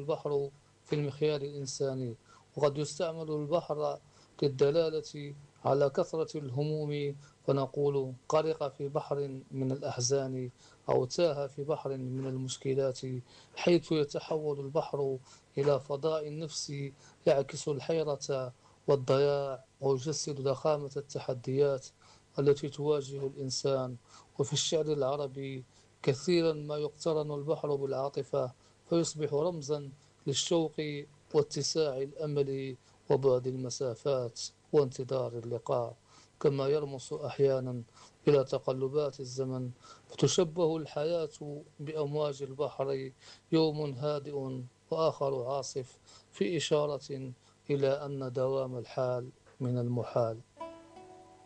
البحر في المخيال الإنساني. وقد يستعمل البحر للدلالة على كثرة الهموم، فنقول غرق في بحر من الأحزان، أو تاه في بحر من المشكلات، حيث يتحول البحر إلى فضاء النفس يعكس الحيرة والضياع، ويجسد ضخامة التحديات التي تواجه الإنسان. وفي الشعر العربي كثيرا ما يقترن البحر بالعاطفة، فيصبح رمزا للشوق واتساع الأمل وبعد المسافات وانتظار اللقاء، كما يرمز أحيانا إلى تقلبات الزمن، فتشبه الحياة بأمواج البحر، يوم هادئ وآخر عاصف، في إشارة إلى أن دوام الحال من المحال.